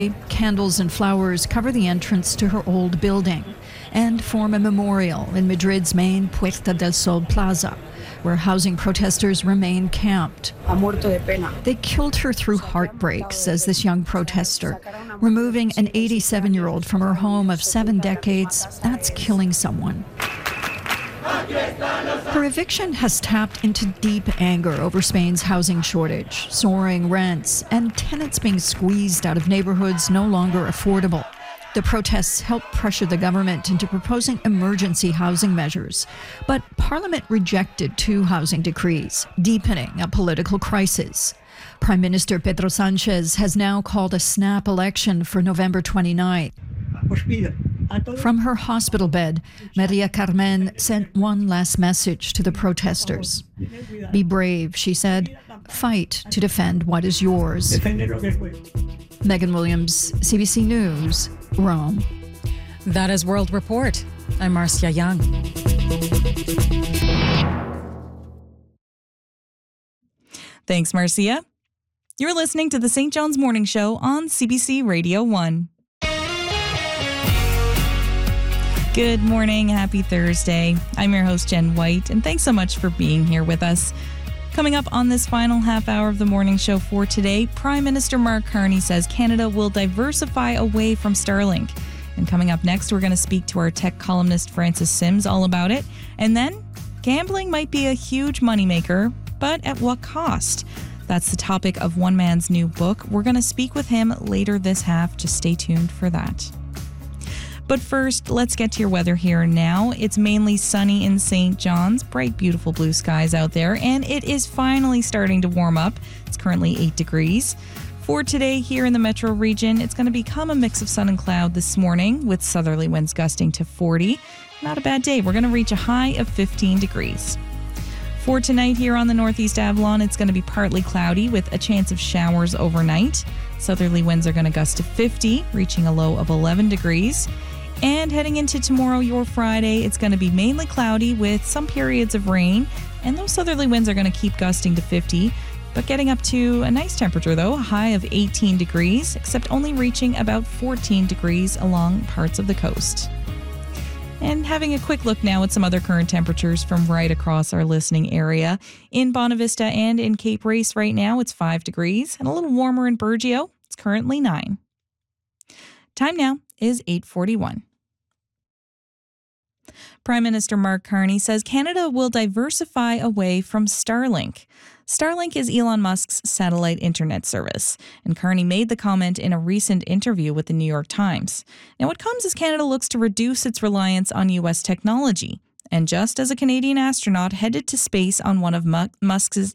Candles and flowers cover the entrance to her old building and form a memorial in Madrid's main Puerta del Sol Plaza, where housing protesters remain camped. They killed her through heartbreak, says this young protester. Removing an 87-year-old from her home of 7 decades, that's killing someone. Her eviction has tapped into deep anger over Spain's housing shortage, soaring rents, and tenants being squeezed out of neighborhoods no longer affordable. The protests helped pressure the government into proposing emergency housing measures, but Parliament rejected 2 housing decrees, deepening a political crisis. Prime Minister Pedro Sánchez has now called a snap election for November 29th. From her hospital bed, Maria Carmen sent one last message to the protesters. Be brave, she said. Fight to defend what is yours. Megan Williams, CBC News, Rome. That is World Report. I'm Marcia Young. Thanks, Marcia. You're listening to the St. John's Morning Show on CBC Radio 1. Good morning. Happy Thursday. I'm your host, Jen White, and thanks so much for being here with us. Coming up on this final half hour of the morning show for today, Prime Minister Mark Carney says Canada will diversify away from Starlink. And coming up next, we're going to speak to our tech columnist, Francis Sims, all about it. And then, gambling might be a huge moneymaker, but at what cost? That's the topic of one man's new book. We're going to speak with him later this half. Just stay tuned for that. But first, let's get to your weather here now. It's mainly sunny in St. John's, bright, beautiful blue skies out there, and it is finally starting to warm up. It's currently 8 degrees. For today here in the metro region, it's going to become a mix of sun and cloud this morning with southerly winds gusting to 40. Not a bad day. We're going to reach a high of 15 degrees. For tonight here on the Northeast Avalon, it's going to be partly cloudy with a chance of showers overnight. Southerly winds are going to gust to 50, reaching a low of 11 degrees. And heading into tomorrow, your Friday, it's going to be mainly cloudy with some periods of rain. And those southerly winds are going to keep gusting to 50, but getting up to a nice temperature, though, a high of 18 degrees, except only reaching about 14 degrees along parts of the coast. And having a quick look now at some other current temperatures from right across our listening area. In Bonavista and in Cape Race right now, it's 5 degrees, and a little warmer in Burgeo. It's currently 9. Time now is 8:41. Prime Minister Mark Carney says Canada will diversify away from Starlink. Starlink is Elon Musk's satellite internet service, and Carney made the comment in a recent interview with the New York Times. Now, it comes as Canada looks to reduce its reliance on U.S. technology, and just as a Canadian astronaut headed to space on one of Musk's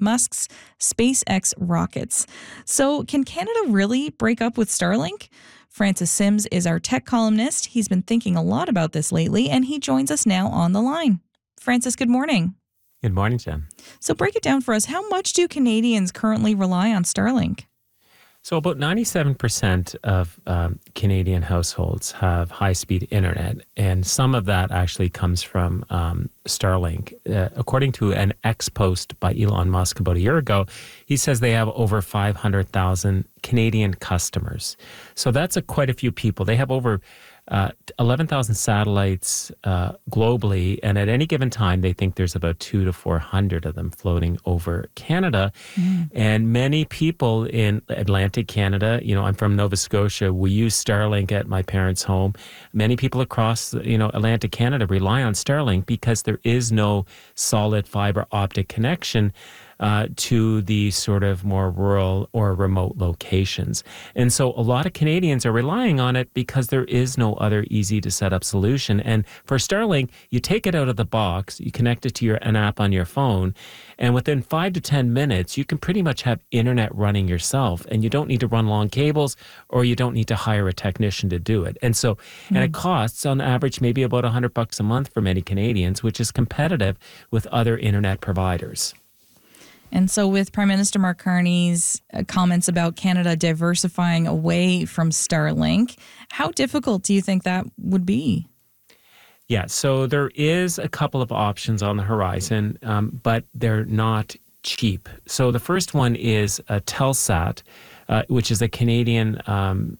SpaceX rockets. So, can Canada really break up with Starlink? Francis Sims is our tech columnist. He's been thinking a lot about this lately, and he joins us now on the line. Francis, good morning. Good morning, Jen. So break it down for us. How much do Canadians currently rely on Starlink? So about 97% of Canadian households have high-speed internet, and some of that actually comes from Starlink. According to an ex-post by Elon Musk about a year ago, he says they have over 500,000 Canadian customers. So that's quite a few people. They have over 11,000 satellites globally, and at any given time, they think there's about 200 to 400 of them floating over Canada. And many people in Atlantic Canada, I'm from Nova Scotia, we use Starlink at my parents' home. Many people across, Atlantic Canada rely on Starlink because there is no solid fiber optic connection to the sort of more rural or remote locations. And so a lot of Canadians are relying on it because there is no other easy to set up solution. And for Starlink, you take it out of the box, you connect it to an app on your phone, and within 5 to 10 minutes, you can pretty much have internet running yourself, and you don't need to run long cables or you don't need to hire a technician to do it. And so, and it costs on average maybe about $100 a month for many Canadians, which is competitive with other internet providers. And so with Prime Minister Mark Carney's comments about Canada diversifying away from Starlink, how difficult do you think that would be? Yeah, so there is a couple of options on the horizon, but they're not cheap. So the first one is Telsat, which is a Canadian